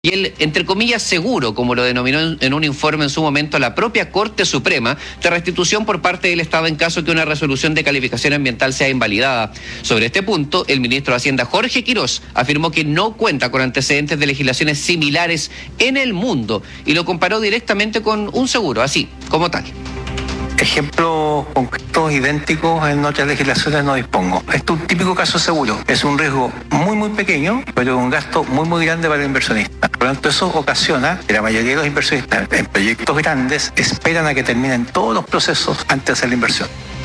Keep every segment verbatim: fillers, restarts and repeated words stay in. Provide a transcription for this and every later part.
Y el, entre comillas, seguro, como lo denominó en un informe en su momento la propia Corte Suprema, de restitución por parte del Estado en caso que una resolución de calificación ambiental sea invalidada. Sobre este punto, el ministro de Hacienda, Jorge Quirós, afirmó que no cuenta con antecedentes de legislaciones similares en el mundo y lo comparó directamente con un seguro, así como tal. Ejemplos concretos idénticos en otras legislaciones no dispongo. Esto es un típico caso seguro. Es un riesgo muy, muy pequeño, pero un gasto muy, muy grande para el inversionista. Por lo tanto, eso ocasiona que la mayoría de los inversionistas en proyectos grandes esperan a que terminen todos los procesos antes de hacer la inversión.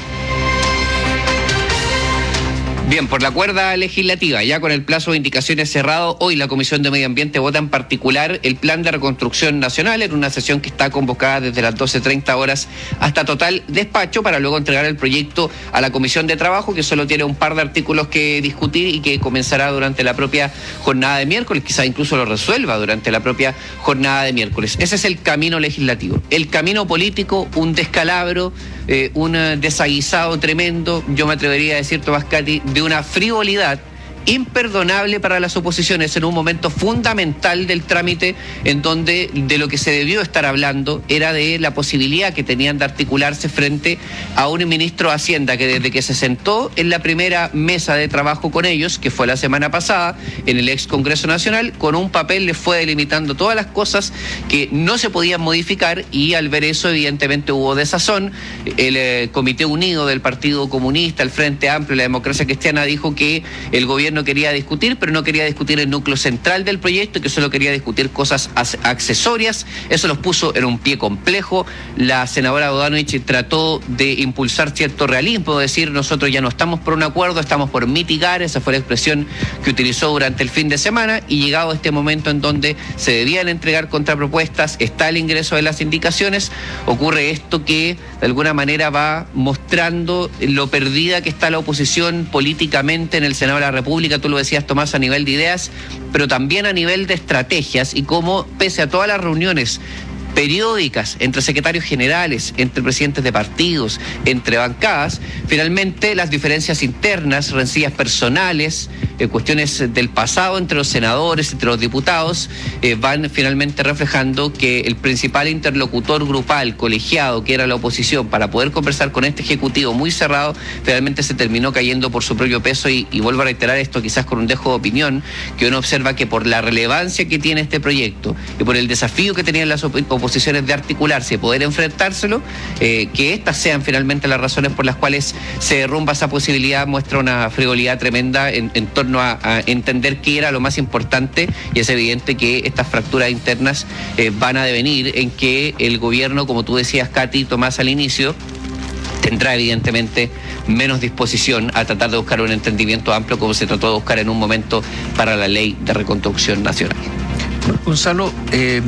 Bien, por la cuerda legislativa, ya con el plazo de indicaciones cerrado, hoy la Comisión de Medio Ambiente vota en particular el Plan de Reconstrucción Nacional en una sesión que está convocada desde las doce treinta horas hasta total despacho para luego entregar el proyecto a la Comisión de Trabajo, que solo tiene un par de artículos que discutir y que comenzará durante la propia jornada de miércoles, quizá incluso lo resuelva durante la propia jornada de miércoles. Ese es el camino legislativo. El camino político, un descalabro, eh, un desaguisado tremendo, yo me atrevería a decir, Tomás Cati, de una frivolidad imperdonable para las oposiciones en un momento fundamental del trámite en donde de lo que se debió estar hablando era de la posibilidad que tenían de articularse frente a un ministro de Hacienda que desde que se sentó en la primera mesa de trabajo con ellos, que fue la semana pasada en el ex Congreso Nacional, con un papel les fue delimitando todas las cosas que no se podían modificar y al ver eso evidentemente hubo desazón. El eh, Comité Unido del Partido Comunista, el Frente Amplio y la Democracia Cristiana dijo que el gobierno no quería discutir, pero no quería discutir el núcleo central del proyecto, que solo quería discutir cosas accesorias. Eso los puso en un pie complejo. La senadora Bodanovich trató de impulsar cierto realismo, de decir nosotros ya no estamos por un acuerdo, estamos por mitigar. Esa fue la expresión que utilizó durante el fin de semana y llegado a este momento en donde se debían entregar contrapropuestas, está el ingreso de las indicaciones, ocurre esto que de alguna manera va mostrando lo perdida que está la oposición políticamente en el Senado de la República. Tú lo decías, Tomás, a nivel de ideas, pero también a nivel de estrategias y cómo, pese a todas las reuniones periódicas entre secretarios generales, entre presidentes de partidos, entre bancadas, finalmente las diferencias internas, rencillas personales, eh, cuestiones del pasado entre los senadores, entre los diputados, eh, van finalmente reflejando que el principal interlocutor grupal, colegiado, que era la oposición, para poder conversar con este ejecutivo muy cerrado, finalmente se terminó cayendo por su propio peso y, y vuelvo a reiterar esto quizás con un dejo de opinión, que uno observa que por la relevancia que tiene este proyecto y por el desafío que tenían las oposiciones posiciones de articularse y poder enfrentárselo, eh, que estas sean finalmente las razones por las cuales se derrumba esa posibilidad, muestra una frivolidad tremenda en, en torno a, a entender qué era lo más importante, y es evidente que estas fracturas internas eh, van a devenir en que el gobierno, como tú decías, Katy, Tomás, al inicio, tendrá evidentemente menos disposición a tratar de buscar un entendimiento amplio como se trató de buscar en un momento para la Ley de Reconstrucción Nacional. Gonzalo, eh...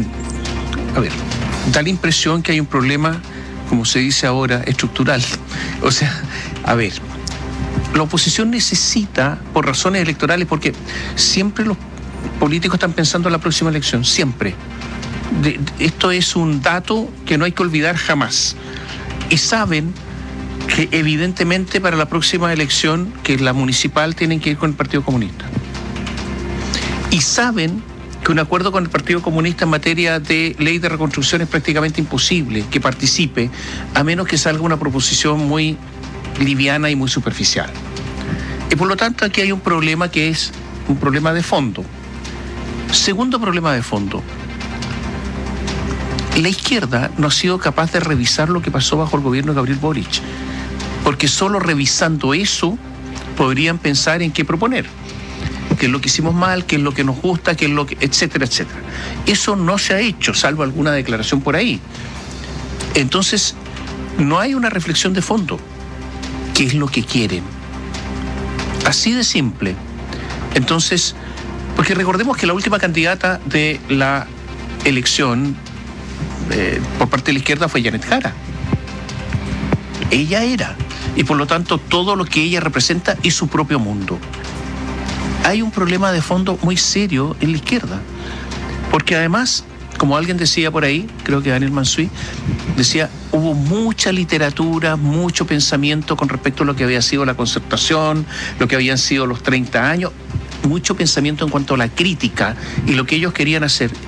a ver, da la impresión que hay un problema, como se dice ahora, estructural. O sea, a ver, la oposición necesita, por razones electorales, porque siempre los políticos están pensando en la próxima elección, siempre. De, de, esto es un dato que no hay que olvidar jamás. Y saben que evidentemente para la próxima elección, que es la municipal, tienen que ir con el Partido Comunista. Y saben que un acuerdo con el Partido Comunista en materia de ley de reconstrucción es prácticamente imposible que participe, a menos que salga una proposición muy liviana y muy superficial. Y por lo tanto aquí hay un problema que es un problema de fondo. Segundo problema de fondo. La izquierda no ha sido capaz de revisar lo que pasó bajo el gobierno de Gabriel Boric, porque solo revisando eso podrían pensar en qué proponer. Qué es lo que hicimos mal, qué es lo que nos gusta, qué es lo que, etcétera, etcétera. Eso no se ha hecho, salvo alguna declaración por ahí. Entonces, no hay una reflexión de fondo. ¿Qué es lo que quieren? Así de simple. Entonces, porque recordemos que la última candidata de la elección eh, por parte de la izquierda fue Janet Jara. Ella era. Y por lo tanto, todo lo que ella representa es su propio mundo. Hay un problema de fondo muy serio en la izquierda, porque además, como alguien decía por ahí, creo que Daniel Mansuy, decía, hubo mucha literatura, mucho pensamiento con respecto a lo que había sido la concertación, lo que habían sido los treinta años. mucho pensamiento en cuanto a la crítica y lo que ellos querían hacer